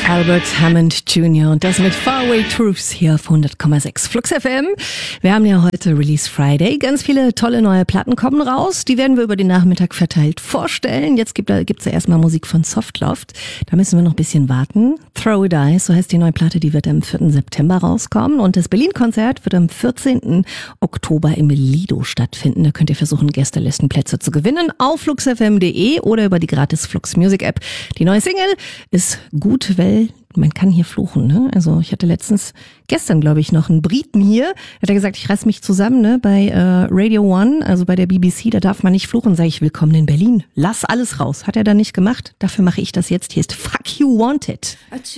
Albert Hammond Jr. und das mit Faraway Truths hier auf 100,6 Flux FM. Wir haben ja heute Release Friday. Ganz viele tolle neue Platten kommen raus. Die werden wir über den Nachmittag verteilt vorstellen. Jetzt gibt's ja erstmal Musik von Softloft. Da müssen wir noch ein bisschen warten. Throw It Eyes, so heißt die neue Platte, die wird am 4. September rauskommen. Und das Berlin-Konzert wird am 14. Oktober im Lido stattfinden. Da könnt ihr versuchen, Gästelistenplätze zu gewinnen auf fluxfm.de oder über die gratis Flux Music App. Die neue Single ist gut, weil man kann hier fluchen, ne? Also ich hatte gestern glaube ich noch einen Briten hier, hat er gesagt, ich reiß mich zusammen, ne? Bei Radio One, also bei der BBC, da darf man nicht fluchen. Sag ich, willkommen in Berlin, lass alles raus. Hat er dann nicht gemacht, dafür mache ich das jetzt. Hier ist Fuck You Wanted.